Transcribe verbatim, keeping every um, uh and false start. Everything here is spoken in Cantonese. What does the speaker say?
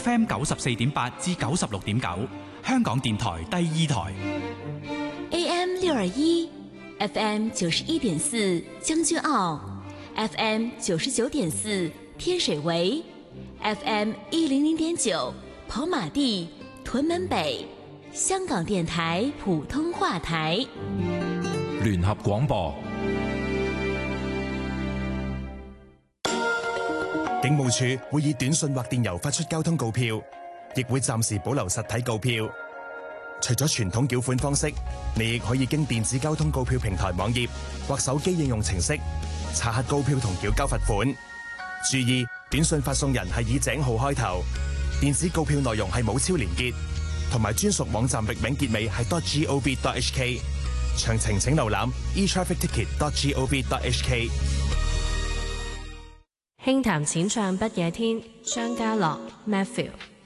F M 九十四點八至九十六點九，香港電台第二台。 A M 六二一，F M 九十一點四將軍澳 ，F M 九十九點四天水圍 ，F M 一零零點九跑馬地、屯門北，香港電台普通話台。 聯合廣播。 警務處會以短信或電郵發出交通告票，亦會暫時保留實體告票。除咗傳統繳款方式，你亦可以經電子交通告票平台網頁或手機應用程式查核告票同繳交罰款。注意，短信發送人係以井號開頭，電子告票內容係冇超連結，同埋專屬網站域名結尾係 .gov.hk。詳情請瀏覽 e traffic ticket dot gov dot h k。 輕談淺唱不夜天，張家樂 Matthew。